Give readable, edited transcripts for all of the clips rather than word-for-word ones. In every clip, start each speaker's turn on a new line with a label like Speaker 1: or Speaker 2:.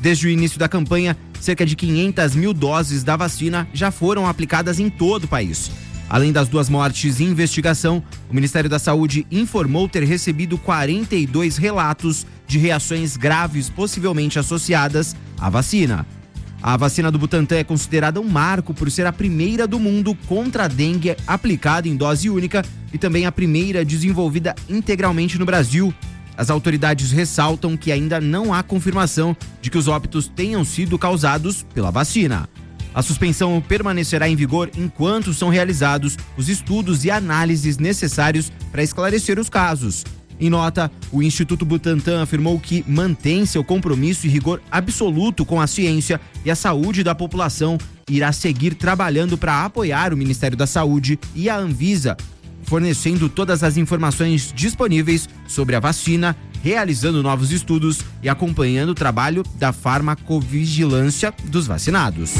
Speaker 1: Desde o início da campanha, cerca de 500 mil doses da vacina já foram aplicadas em todo o país. Além das 2 mortes em investigação, o Ministério da Saúde informou ter recebido 42 relatos de reações graves possivelmente associadas à vacina. A vacina do Butantan é considerada um marco por ser a primeira do mundo contra a dengue aplicada em dose única e também a primeira desenvolvida integralmente no Brasil. As autoridades ressaltam que ainda não há confirmação de que os óbitos tenham sido causados pela vacina. A suspensão permanecerá em vigor enquanto são realizados os estudos e análises necessários para esclarecer os casos. Em nota, o Instituto Butantan afirmou que mantém seu compromisso e rigor absoluto com a ciência e a saúde da população e irá seguir trabalhando para apoiar o Ministério da Saúde e a Anvisa, fornecendo todas as informações disponíveis sobre a vacina, realizando novos estudos e acompanhando o trabalho da farmacovigilância dos vacinados.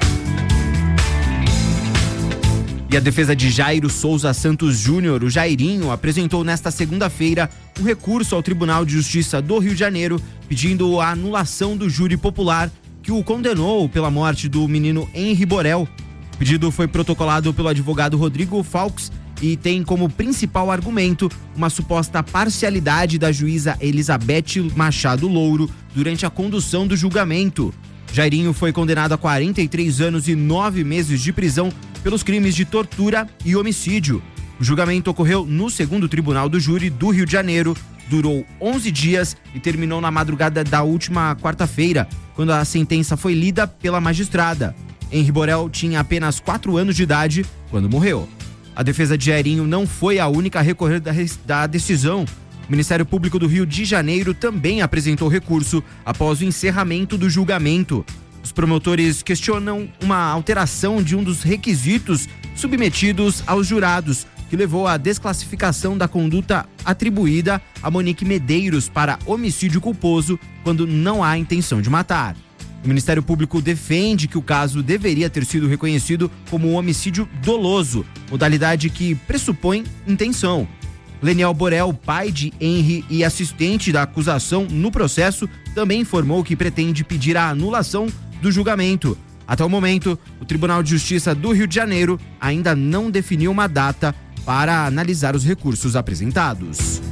Speaker 1: E a defesa de Jairo Souza Santos Júnior, o Jairinho, apresentou nesta segunda-feira um recurso ao Tribunal de Justiça do Rio de Janeiro, pedindo a anulação do júri popular que o condenou pela morte do menino Henri Borel. O pedido foi protocolado pelo advogado Rodrigo Faux e tem como principal argumento uma suposta parcialidade da juíza Elizabeth Machado Louro durante a condução do julgamento. Jairinho foi condenado a 43 anos e 9 meses de prisão pelos crimes de tortura e homicídio. O julgamento ocorreu no 2º Tribunal do Júri do Rio de Janeiro, durou 11 dias e terminou na madrugada da última quarta-feira, quando a sentença foi lida pela magistrada. Henri Borel tinha apenas 4 anos de idade quando morreu. A defesa de Jairinho não foi a única a recorrer da decisão. O Ministério Público do Rio de Janeiro também apresentou recurso após o encerramento do julgamento. Os promotores questionam uma alteração de um dos requisitos submetidos aos jurados, que levou à desclassificação da conduta atribuída a Monique Medeiros para homicídio culposo quando não há intenção de matar. O Ministério Público defende que o caso deveria ter sido reconhecido como um homicídio doloso, modalidade que pressupõe intenção. Leniel Borel, pai de Henri e assistente da acusação no processo, também informou que pretende pedir a anulação do julgamento. Até o momento, o Tribunal de Justiça do Rio de Janeiro ainda não definiu uma data para analisar os recursos apresentados.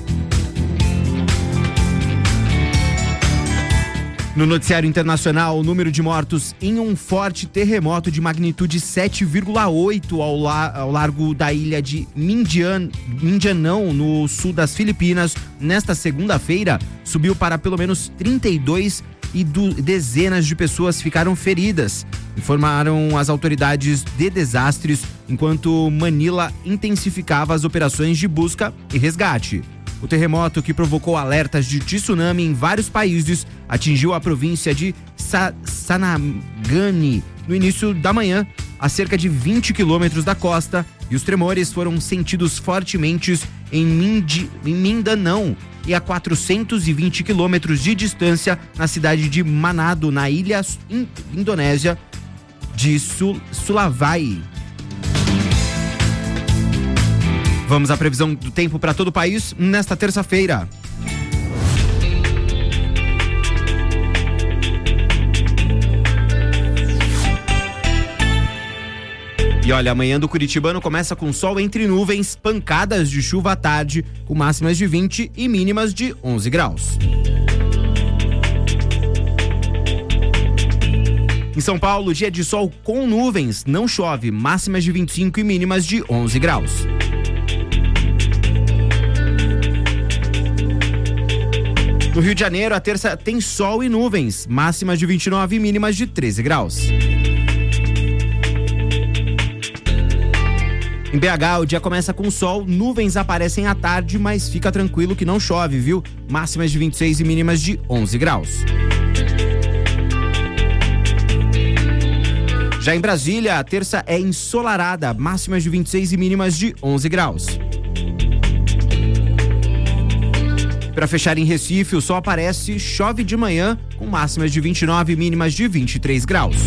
Speaker 1: No noticiário internacional, o número de mortos em um forte terremoto de magnitude 7,8 ao largo da ilha de Mindanao, no sul das Filipinas, nesta segunda-feira, subiu para pelo menos 32 e dezenas de pessoas ficaram feridas, informaram as autoridades de desastres, enquanto Manila intensificava as operações de busca e resgate. O terremoto, que provocou alertas de tsunami em vários países, atingiu a província de Sanagani no início da manhã, a cerca de 20 quilômetros da costa, e os tremores foram sentidos fortemente em Mindanao e a 420 quilômetros de distância na cidade de Manado, na ilha indonésia de Sulawesi. Vamos à previsão do tempo para todo o país nesta terça-feira. E olha, amanhã do Curitibano começa com sol entre nuvens, pancadas de chuva à tarde, com máximas de 20 e mínimas de 11 graus. Em São Paulo, dia de sol com nuvens, não chove, máximas de 25 e mínimas de 11 graus. No Rio de Janeiro, a terça tem sol e nuvens, máximas de 29 e mínimas de 13 graus. Em BH, o dia começa com sol, nuvens aparecem à tarde, mas fica tranquilo que não chove, viu? Máximas de 26 e mínimas de 11 graus. Já em Brasília, a terça é ensolarada, máximas de 26 e mínimas de 11 graus. Para fechar em Recife, o sol aparece, chove de manhã, com máximas de 29 e mínimas de 23 graus.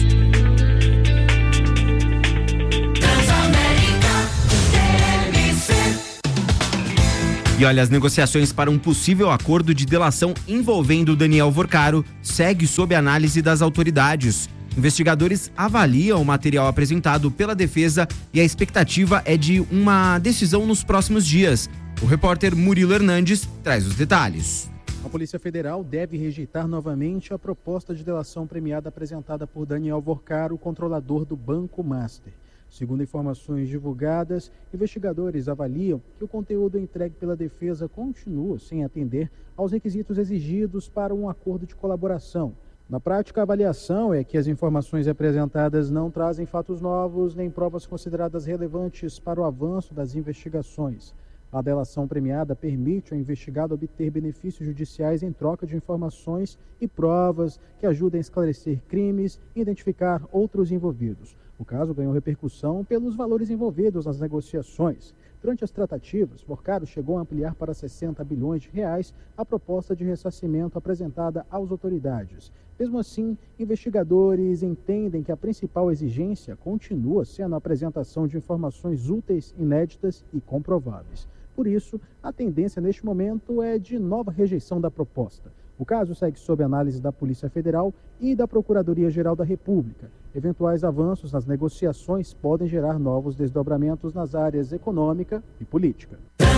Speaker 1: E olha, as negociações para um possível acordo de delação envolvendo Daniel Vorcaro segue sob análise das autoridades. Investigadores avaliam o material apresentado pela defesa e a expectativa é de uma decisão nos próximos dias. O repórter Murilo Hernandes traz os detalhes.
Speaker 2: A Polícia Federal deve rejeitar novamente a proposta de delação premiada apresentada por Daniel Vorcaro, controlador do Banco Master. Segundo informações divulgadas, investigadores avaliam que o conteúdo entregue pela defesa continua sem atender aos requisitos exigidos para um acordo de colaboração. Na prática, a avaliação é que as informações apresentadas não trazem fatos novos nem provas consideradas relevantes para o avanço das investigações. A delação premiada permite ao investigado obter benefícios judiciais em troca de informações e provas que ajudem a esclarecer crimes e identificar outros envolvidos. O caso ganhou repercussão pelos valores envolvidos nas negociações. Durante as tratativas, Vorcaro chegou a ampliar para 60 bilhões de reais a proposta de ressarcimento apresentada às autoridades. Mesmo assim, investigadores entendem que a principal exigência continua sendo a apresentação de informações úteis, inéditas e comprováveis. Por isso, a tendência neste momento é de nova rejeição da proposta. O caso segue sob análise da Polícia Federal e da Procuradoria-Geral da República. Eventuais avanços nas negociações podem gerar novos desdobramentos nas áreas econômica e política.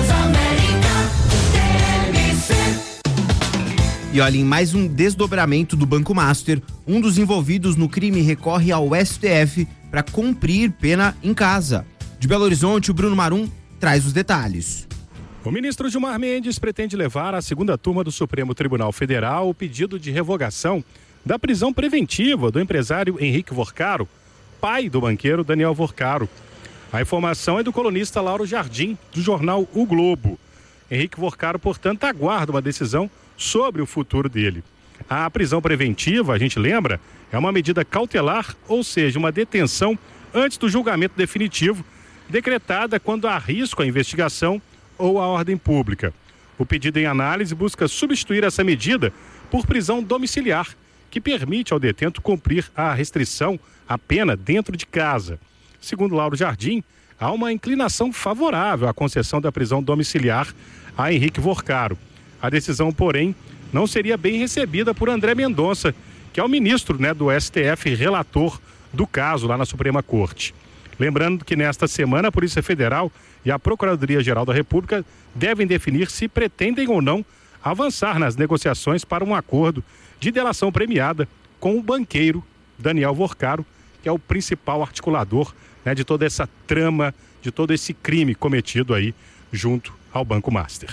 Speaker 1: E olha, em mais um desdobramento do Banco Master, um dos envolvidos no crime recorre ao STF para cumprir pena em casa. De Belo Horizonte, o Bruno Marum traz os detalhes.
Speaker 3: O ministro Gilmar Mendes pretende levar à segunda turma do Supremo Tribunal Federal o pedido de revogação da prisão preventiva do empresário Henrique Vorcaro, pai do banqueiro Daniel Vorcaro. A informação é do colunista Lauro Jardim, do jornal O Globo. Henrique Vorcaro, portanto, aguarda uma decisão sobre o futuro dele. A prisão preventiva, a gente lembra, é uma medida cautelar, ou seja, uma detenção antes do julgamento definitivo, decretada quando há risco à investigação ou à ordem pública. O pedido em análise busca substituir essa medida por prisão domiciliar, que permite ao detento cumprir a restrição à pena dentro de casa. Segundo Lauro Jardim, há uma inclinação favorável à concessão da prisão domiciliar a Henrique Vorcaro. A decisão, porém, não seria bem recebida por André Mendonça, que é o ministro, do STF, relator do caso lá na Suprema Corte. Lembrando que nesta semana a Polícia Federal e a Procuradoria-Geral da República devem definir se pretendem ou não avançar nas negociações para um acordo de delação premiada com o banqueiro Daniel Vorcaro, que é o principal articulador, de toda essa trama, de todo esse crime cometido aí junto ao Banco Master.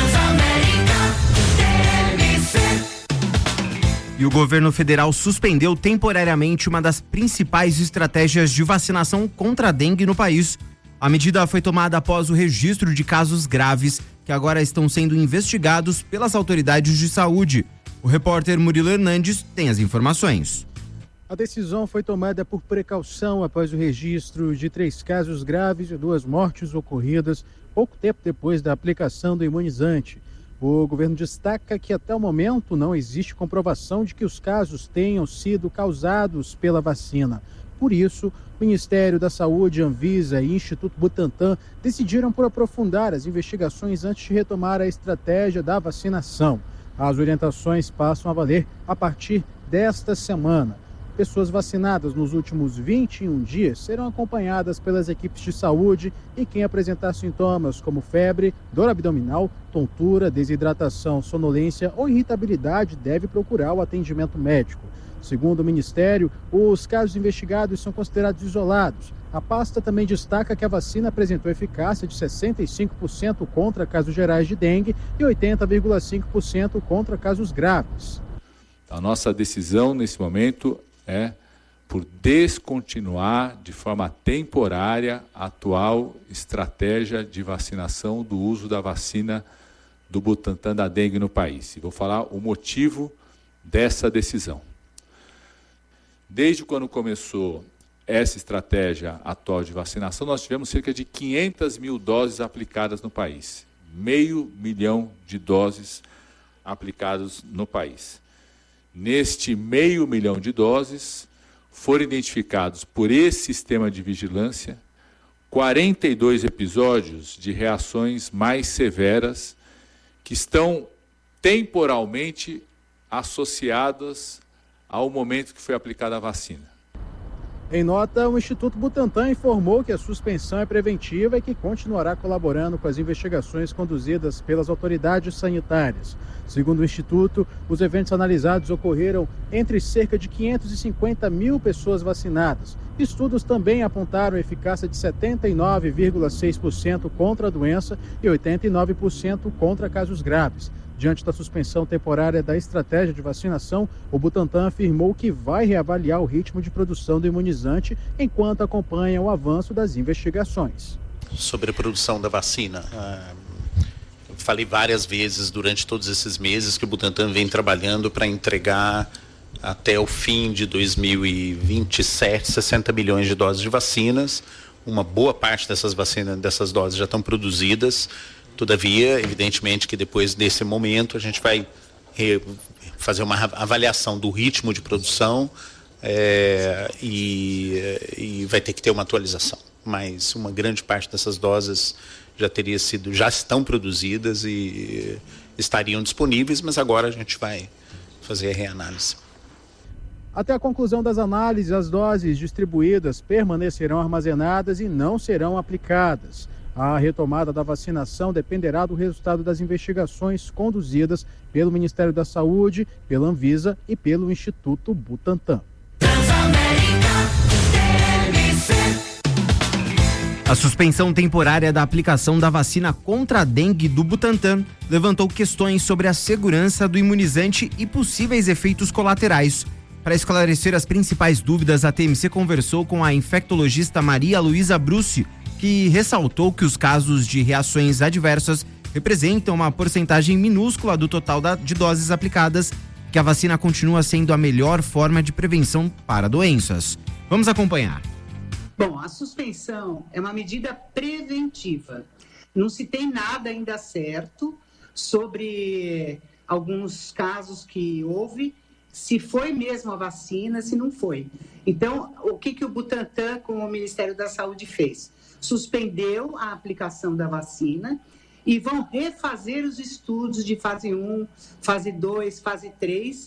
Speaker 1: E o governo federal suspendeu temporariamente uma das principais estratégias de vacinação contra a dengue no país. A medida foi tomada após o registro de casos graves que agora estão sendo investigados pelas autoridades de saúde. O repórter Murilo Hernandes tem as informações.
Speaker 2: A decisão foi tomada por precaução após o registro de 3 casos graves e 2 mortes ocorridas pouco tempo depois da aplicação do imunizante. O governo destaca que até o momento não existe comprovação de que os casos tenham sido causados pela vacina. Por isso, o Ministério da Saúde, Anvisa e Instituto Butantan decidiram por aprofundar as investigações antes de retomar a estratégia da vacinação. As orientações passam a valer a partir desta semana. Pessoas vacinadas nos últimos 21 dias serão acompanhadas pelas equipes de saúde e quem apresentar sintomas como febre, dor abdominal, tontura, desidratação, sonolência ou irritabilidade deve procurar o atendimento médico. Segundo o Ministério, os casos investigados são considerados isolados. A pasta também destaca que a vacina apresentou eficácia de 65% contra casos gerais de dengue e 80,5% contra casos graves.
Speaker 4: A nossa decisão nesse momento é por descontinuar de forma temporária a atual estratégia de vacinação do uso da vacina do Butantan da dengue no país. E vou falar o motivo dessa decisão. Desde quando começou essa estratégia atual de vacinação, nós tivemos cerca de 500 mil doses aplicadas no país. 500 mil de doses aplicadas no país. Neste 500 mil de doses, foram identificados por esse sistema de vigilância 42 episódios de reações mais severas que estão temporalmente associadas ao momento que foi aplicada a vacina.
Speaker 2: Em nota, o Instituto Butantan informou que a suspensão é preventiva e que continuará colaborando com as investigações conduzidas pelas autoridades sanitárias. Segundo o Instituto, os eventos analisados ocorreram entre cerca de 550 mil pessoas vacinadas. Estudos também apontaram eficácia de 79,6% contra a doença e 89% contra casos graves. Diante da suspensão temporária da estratégia de vacinação, o Butantan afirmou que vai reavaliar o ritmo de produção do imunizante enquanto acompanha o avanço das investigações.
Speaker 5: Sobre a produção da vacina, eu falei várias vezes durante todos esses meses que o Butantan vem trabalhando para entregar até o fim de 2027 60 milhões de doses de vacinas. Uma boa parte dessas doses já estão produzidas. Todavia, evidentemente que depois desse momento a gente vai fazer uma avaliação do ritmo de produção e vai ter que ter uma atualização. Mas uma grande parte dessas doses já estão produzidas e estariam disponíveis, mas agora a gente vai fazer a reanálise.
Speaker 2: Até a conclusão das análises, as doses distribuídas permanecerão armazenadas e não serão aplicadas. A retomada da vacinação dependerá do resultado das investigações conduzidas pelo Ministério da Saúde, pela Anvisa e pelo Instituto Butantan.
Speaker 1: A suspensão temporária da aplicação da vacina contra a dengue do Butantan levantou questões sobre a segurança do imunizante e possíveis efeitos colaterais. Para esclarecer as principais dúvidas, a TMC conversou com a infectologista Maria Luísa Brucci, que ressaltou que os casos de reações adversas representam uma porcentagem minúscula do total de doses aplicadas, que a vacina continua sendo a melhor forma de prevenção para doenças. Vamos acompanhar.
Speaker 6: Bom, a suspensão é uma medida preventiva. Não se tem nada ainda certo sobre alguns casos que houve, se foi mesmo a vacina, se não foi. Então, o que o Butantan com o Ministério da Saúde fez? Suspendeu a aplicação da vacina e vão refazer os estudos de fase 1, fase 2, fase 3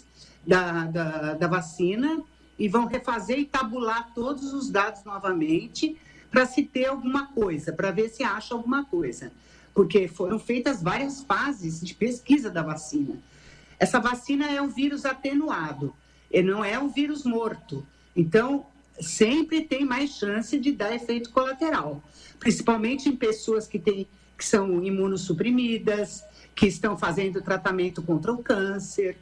Speaker 6: da vacina e vão refazer e tabular todos os dados novamente para se ter alguma coisa, para ver se acha alguma coisa. Porque foram feitas várias fases de pesquisa da vacina. Essa vacina é um vírus atenuado, não é um vírus morto. Então, sempre tem mais chance de dar efeito colateral, principalmente em pessoas que são imunossuprimidas, que estão fazendo tratamento contra o câncer,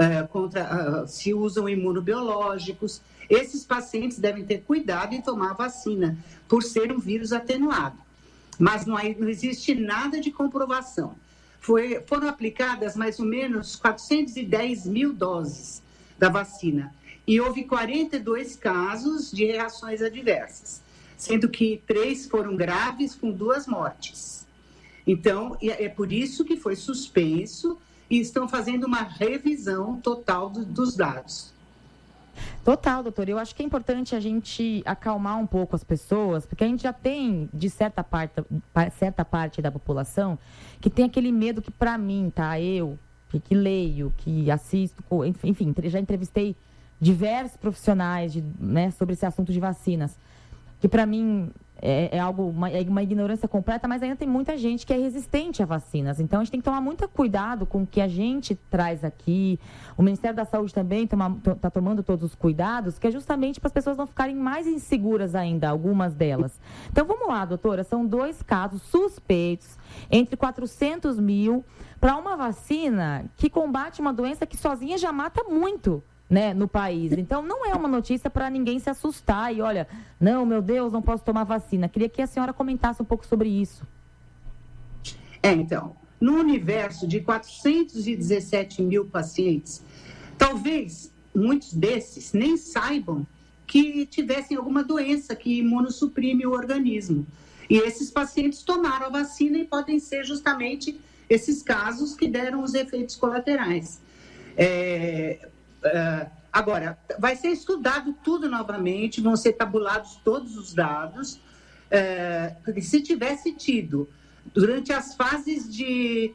Speaker 6: se usam imunobiológicos. Esses pacientes devem ter cuidado em tomar a vacina, por ser um vírus atenuado. Mas não existe nada de comprovação. Foram aplicadas mais ou menos 410 mil doses da vacina. E houve 42 casos de reações adversas, sendo que 3 foram graves, com 2 mortes. Então, é por isso que foi suspenso e estão fazendo uma revisão total dos dados.
Speaker 7: Total, doutor. Eu acho que é importante a gente acalmar um pouco as pessoas, porque a gente já tem, de certa parte da população, que tem aquele medo que, para mim, tá? Eu, que leio, que assisto, enfim, já entrevistei diversos profissionais sobre esse assunto de vacinas, que para mim é uma ignorância completa, mas ainda tem muita gente que é resistente a vacinas. Então, a gente tem que tomar muito cuidado com o que a gente traz aqui. O Ministério da Saúde também está tomando todos os cuidados, que é justamente para as pessoas não ficarem mais inseguras ainda, algumas delas. Então, vamos lá, doutora. São 2 casos suspeitos, entre 400 mil, para uma vacina que combate uma doença que sozinha já mata muito, né, no país. Então, não é uma notícia para ninguém se assustar e, olha, não, meu Deus, não posso tomar vacina. Queria que a senhora comentasse um pouco sobre isso.
Speaker 6: Então, no universo de 417 mil pacientes, talvez muitos desses nem saibam que tivessem alguma doença que imunossuprime o organismo. E esses pacientes tomaram a vacina e podem ser justamente esses casos que deram os efeitos colaterais. Agora, vai ser estudado tudo novamente, vão ser tabulados todos os dados, porque se tivesse tido durante as fases de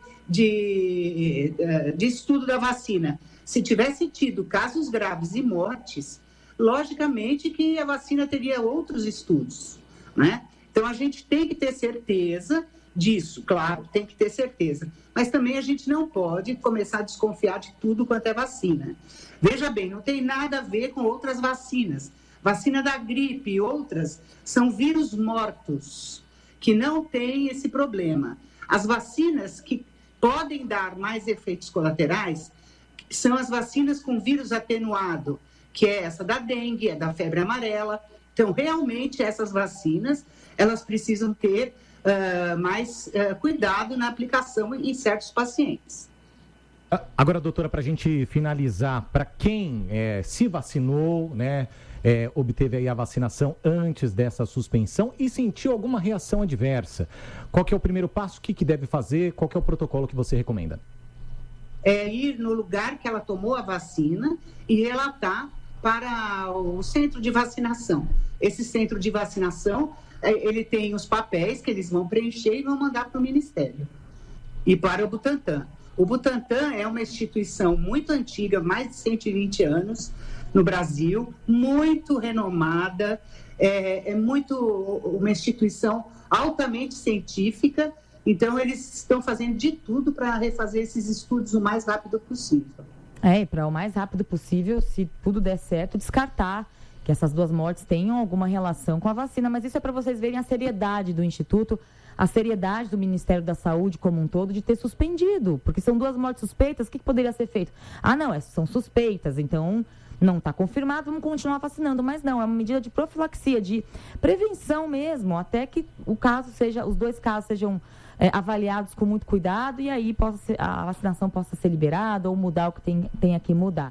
Speaker 6: estudo da vacina, se tivesse tido casos graves e mortes, logicamente que a vacina teria outros estudos, né? Então, a gente tem que ter certeza disso, claro, tem que ter certeza. Mas também a gente não pode começar a desconfiar de tudo quanto é vacina. Veja bem, não tem nada a ver com outras vacinas. Vacina da gripe e outras são vírus mortos, que não têm esse problema. As vacinas que podem dar mais efeitos colaterais são as vacinas com vírus atenuado, que é essa da dengue, é da febre amarela. Então, realmente, essas vacinas, elas precisam ter mais cuidado na aplicação em certos pacientes.
Speaker 8: Agora, doutora, para a gente finalizar, para quem se vacinou, né, obteve aí a vacinação antes dessa suspensão e sentiu alguma reação adversa, qual que é o primeiro passo, o que deve fazer, qual que é o protocolo que você recomenda?
Speaker 6: É ir no lugar que ela tomou a vacina e relatar para o centro de vacinação. Esse centro de vacinação, ele tem os papéis que eles vão preencher e vão mandar para o Ministério e para o Butantan. O Butantan é uma instituição muito antiga, mais de 120 anos no Brasil, muito renomada, uma instituição altamente científica. Então, eles estão fazendo de tudo para refazer esses estudos o mais rápido possível.
Speaker 7: Para o mais rápido possível, se tudo der certo, descartar que essas duas mortes tenham alguma relação com a vacina. Mas isso é para vocês verem a seriedade do Instituto, a seriedade do Ministério da Saúde como um todo de ter suspendido. Porque são duas mortes suspeitas, o que poderia ser feito? São suspeitas, então não está confirmado, vamos continuar vacinando. Mas não, é uma medida de profilaxia, de prevenção mesmo, até que os dois casos sejam avaliados com muito cuidado e aí a vacinação possa ser liberada ou mudar o que tenha que mudar.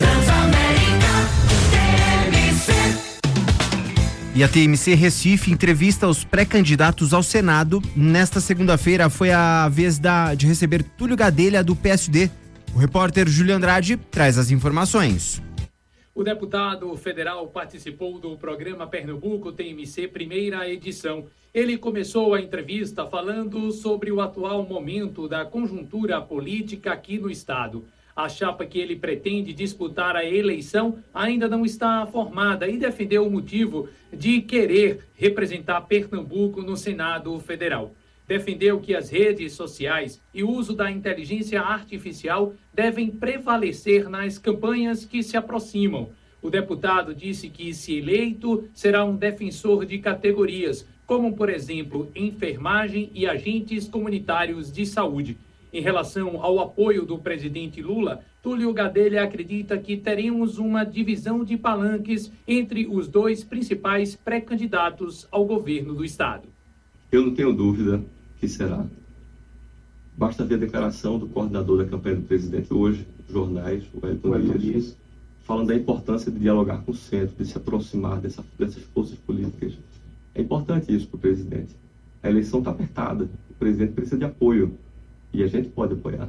Speaker 1: E a TMC Recife entrevista os pré-candidatos ao Senado. Nesta segunda-feira foi a vez de receber Túlio Gadelha, do PSD. O repórter Júlio Andrade traz as informações.
Speaker 9: O deputado federal participou do programa Pernambuco TMC primeira edição. Ele começou a entrevista falando sobre o atual momento da conjuntura política aqui no estado. A chapa que ele pretende disputar a eleição ainda não está formada e defendeu o motivo de querer representar Pernambuco no Senado Federal. Defendeu que as redes sociais e o uso da inteligência artificial devem prevalecer nas campanhas que se aproximam. O deputado disse que, se eleito, será um defensor de categorias, como, por exemplo, enfermagem e agentes comunitários de saúde. Em relação ao apoio do presidente Lula, Túlio Gadelha acredita que teremos uma divisão de palanques entre os dois principais pré-candidatos ao governo do estado.
Speaker 10: Eu não tenho dúvida que será. Basta ver a declaração do coordenador da campanha do presidente hoje, nos jornais, o Wellington Dias, falando da importância de dialogar com o centro, de se aproximar dessas forças políticas. É importante isso para o presidente. A eleição está apertada, o presidente precisa de apoio e a gente pode apoiar.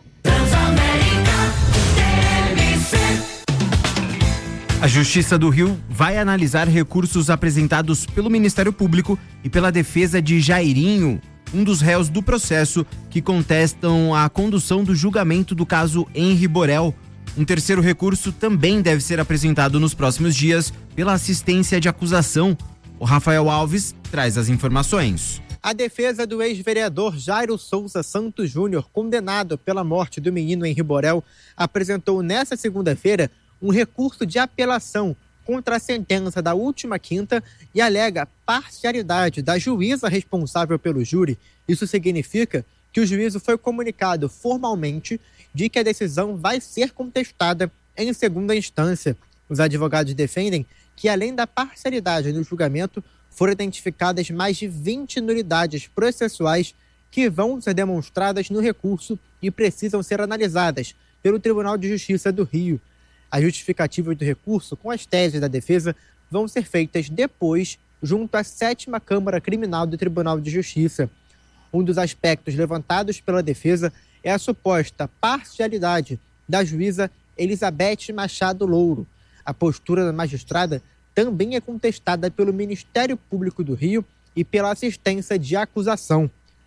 Speaker 1: A Justiça do Rio vai analisar recursos apresentados pelo Ministério Público e pela defesa de Jairinho, um dos réus do processo que contestam a condução do julgamento do caso Henri Borel. Um terceiro recurso também deve ser apresentado nos próximos dias pela assistência de acusação. O Rafael Alves traz as informações.
Speaker 11: A defesa do ex-vereador Jairo Souza Santos Júnior, condenado pela morte do menino Henri Borel, apresentou nesta segunda-feira um recurso de apelação contra a sentença da última quinta e alega parcialidade da juíza responsável pelo júri. Isso significa que o juízo foi comunicado formalmente de que a decisão vai ser contestada em segunda instância. Os advogados defendem que, além da parcialidade no julgamento, foram identificadas mais de 20 nulidades processuais que vão ser demonstradas no recurso e precisam ser analisadas pelo Tribunal de Justiça do Rio. As justificativas do recurso com as teses da defesa vão ser feitas depois, junto à 7ª Câmara Criminal do Tribunal de Justiça. Um dos aspectos levantados pela defesa é a suposta parcialidade da juíza Elizabeth Machado Louro. A postura da magistrada também é contestada pelo Ministério Público do Rio e pela assistência de acusação.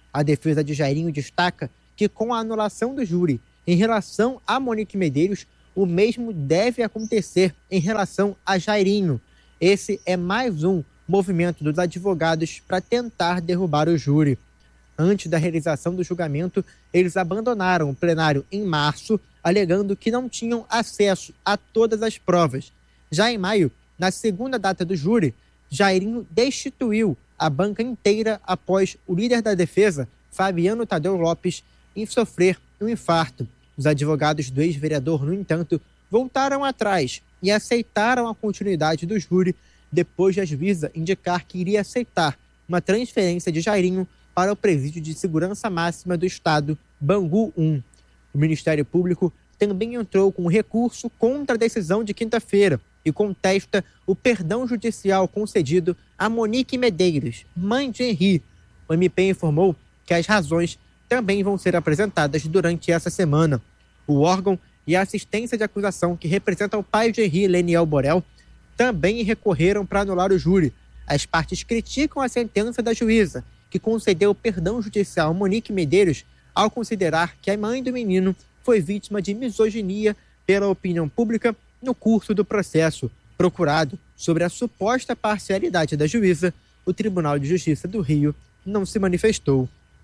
Speaker 11: A defesa de Jairinho destaca que, com a anulação do júri em relação a Monique Medeiros, o mesmo deve acontecer em relação a Jairinho. Esse é mais um movimento dos advogados para tentar derrubar o júri. Antes da realização do julgamento, eles abandonaram o plenário em março, alegando que não tinham acesso a todas as provas. Já em maio, na segunda data do júri, Jairinho destituiu a banca inteira após o líder da defesa, Fabiano Tadeu Lopes, sofrer um infarto. Os advogados do ex-vereador, no entanto, voltaram atrás e aceitaram a continuidade do júri depois de a juíza indicar que iria aceitar uma transferência de Jairinho para o Presídio de Segurança Máxima do Estado, Bangu 1. O Ministério Público também entrou com recurso contra a decisão de quinta-feira e contesta o perdão judicial concedido a Monique Medeiros, mãe de Henri. O MP informou que as razões também vão ser apresentadas durante essa semana. O órgão e a assistência de acusação que representa o pai de Henri, Leniel Borel, também recorreram para anular o júri. As partes criticam a sentença da juíza, que concedeu perdão judicial a Monique Medeiros ao considerar que a mãe do menino foi vítima de misoginia pela opinião pública no curso do processo. Procurado sobre a suposta parcialidade da juíza, o Tribunal de Justiça do Rio não se manifestou.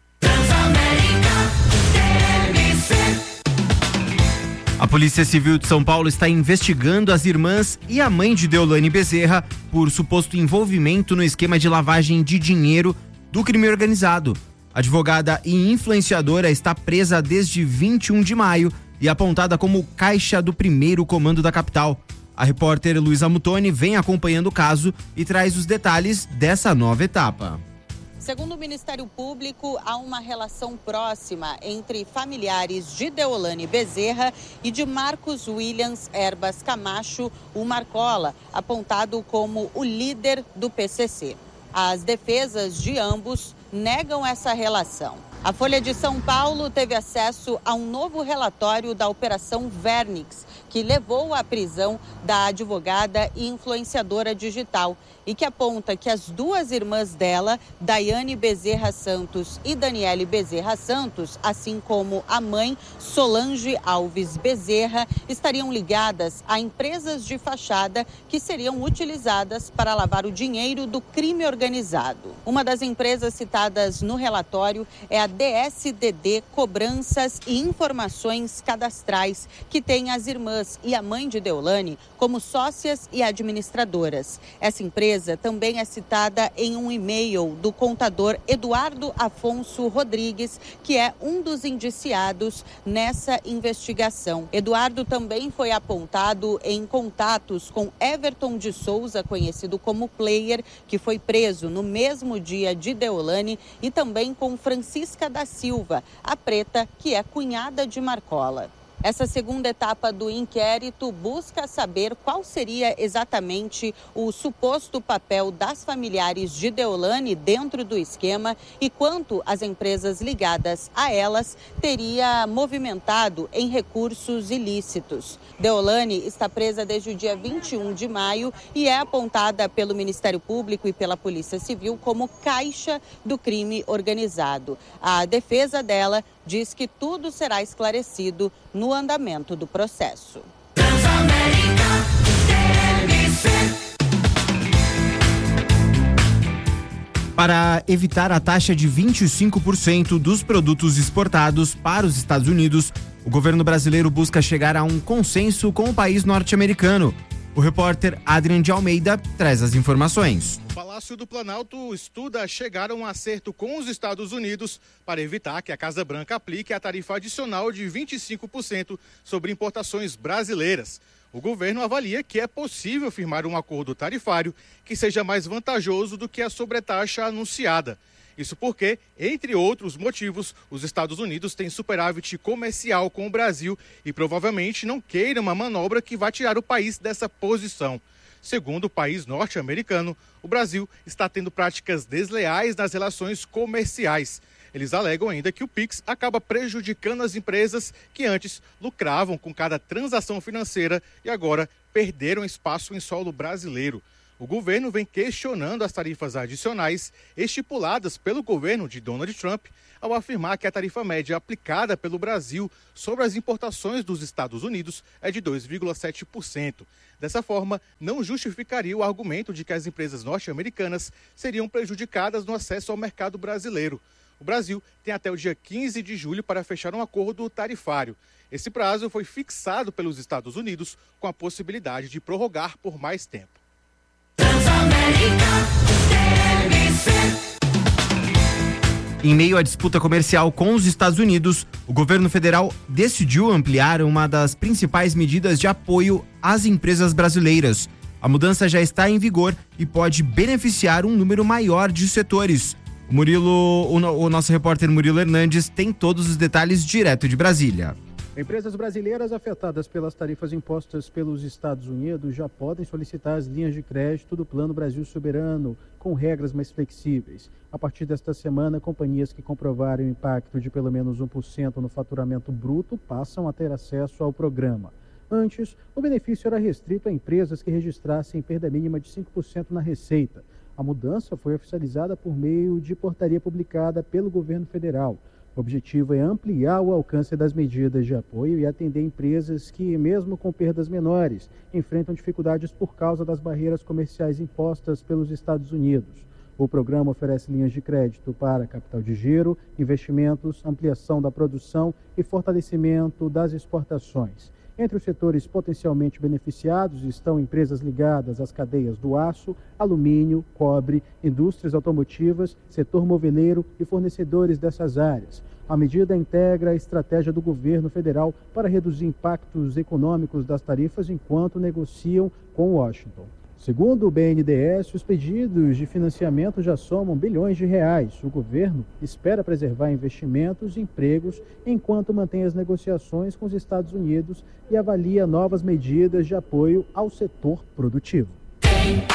Speaker 1: A Polícia Civil de São Paulo está investigando as irmãs e a mãe de Deolane Bezerra por suposto envolvimento no esquema de lavagem de dinheiro do crime organizado. A advogada e influenciadora está presa desde 21 de maio e apontada como caixa do primeiro comando da capital. A repórter Luísa Mutoni vem acompanhando o caso e traz os detalhes dessa nova etapa.
Speaker 12: Segundo o Ministério Público, há uma relação próxima entre familiares de Deolane Bezerra e de Marcos Williams Erbas Camacho, o Marcola, apontado como o líder do PCC. As defesas de ambos negam essa relação. A Folha de São Paulo teve acesso a um novo relatório da Operação Vernix, que levou à prisão da advogada e influenciadora digital e que aponta que as duas irmãs dela, Daiane Bezerra Santos e Daniele Bezerra Santos, assim como a mãe, Solange Alves Bezerra, estariam ligadas a empresas de fachada que seriam utilizadas para lavar o dinheiro do crime organizado. Uma das empresas citadas no relatório é a DSDD Cobranças e Informações Cadastrais, que tem as irmãs e a mãe de Deolane como sócias e administradoras. Essa empresa também é citada em um e-mail do contador Eduardo Afonso Rodrigues, que é um dos indiciados nessa investigação. Eduardo também foi apontado em contatos com Everton de Souza, conhecido como Player, que foi preso no mesmo dia de Deolane, e também com Francisca da Silva, a preta, que é cunhada de Marcola. Essa segunda etapa do inquérito busca saber qual seria exatamente o suposto papel das familiares de Deolane dentro do esquema e quanto as empresas ligadas a elas teria movimentado em recursos ilícitos. Deolane está presa desde o dia 21 de maio e é apontada pelo Ministério Público e pela Polícia Civil como caixa do crime organizado. A defesa dela diz que tudo será esclarecido no andamento do processo.
Speaker 1: Para evitar a taxa de 25% dos produtos exportados para os Estados Unidos, o governo brasileiro busca chegar a um consenso com o país norte-americano. O repórter Adrian de Almeida traz as informações.
Speaker 13: O Palácio do Planalto estuda chegar a um acerto com os Estados Unidos para evitar que a Casa Branca aplique a tarifa adicional de 25% sobre importações brasileiras. O governo avalia que é possível firmar um acordo tarifário que seja mais vantajoso do que a sobretaxa anunciada. Isso porque, entre outros motivos, os Estados Unidos têm superávit comercial com o Brasil e provavelmente não queiram uma manobra que vai tirar o país dessa posição. Segundo o país norte-americano, o Brasil está tendo práticas desleais nas relações comerciais. Eles alegam ainda que o PIX acaba prejudicando as empresas que antes lucravam com cada transação financeira e agora perderam espaço em solo brasileiro. O governo vem questionando as tarifas adicionais estipuladas pelo governo de Donald Trump ao afirmar que a tarifa média aplicada pelo Brasil sobre as importações dos Estados Unidos é de 2,7%. Dessa forma, não justificaria o argumento de que as empresas norte-americanas seriam prejudicadas no acesso ao mercado brasileiro. O Brasil tem até o dia 15 de julho para fechar um acordo tarifário. Esse prazo foi fixado pelos Estados Unidos com a possibilidade de prorrogar por mais tempo.
Speaker 1: Em meio à disputa comercial com os Estados Unidos, o governo federal decidiu ampliar uma das principais medidas de apoio às empresas brasileiras. A mudança já está em vigor e pode beneficiar um número maior de setores. O nosso repórter Murilo Hernandes tem todos os detalhes direto de Brasília.
Speaker 2: Empresas brasileiras afetadas pelas tarifas impostas pelos Estados Unidos já podem solicitar as linhas de crédito do Plano Brasil Soberano, com regras mais flexíveis. A partir desta semana, companhias que comprovarem o impacto de pelo menos 1% no faturamento bruto passam a ter acesso ao programa. Antes, o benefício era restrito a empresas que registrassem perda mínima de 5% na receita. A mudança foi oficializada por meio de portaria publicada pelo governo federal. O objetivo é ampliar o alcance das medidas de apoio e atender empresas que, mesmo com perdas menores, enfrentam dificuldades por causa das barreiras comerciais impostas pelos Estados Unidos. O programa oferece linhas de crédito para capital de giro, investimentos, ampliação da produção e fortalecimento das exportações. Entre os setores potencialmente beneficiados estão empresas ligadas às cadeias do aço, alumínio, cobre, indústrias automotivas, setor moveleiro e fornecedores dessas áreas. A medida integra a estratégia do governo federal para reduzir impactos econômicos das tarifas enquanto negociam com Washington. Segundo o BNDES, os pedidos de financiamento já somam bilhões de reais. O governo espera preservar investimentos e empregos enquanto mantém as negociações com os Estados Unidos e avalia novas medidas de apoio ao setor produtivo.